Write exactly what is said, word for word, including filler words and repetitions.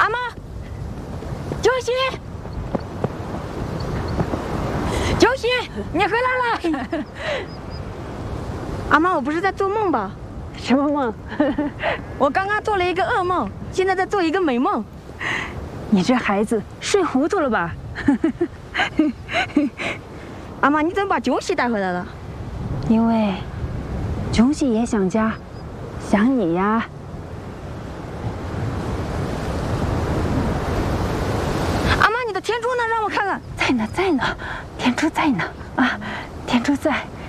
阿妈，九喜，九喜，你回来了。阿妈，我不是在做梦吧？ 什么梦？ 我刚刚做了一个噩梦，现在在做一个美梦。 你这孩子睡糊涂了吧？ 阿妈，你怎么把九喜带回来了？ 因为九喜也想家，想你呀。 阿妈，你的天珠呢？让我看看。 在呢，在呢，天珠在呢啊，天珠在。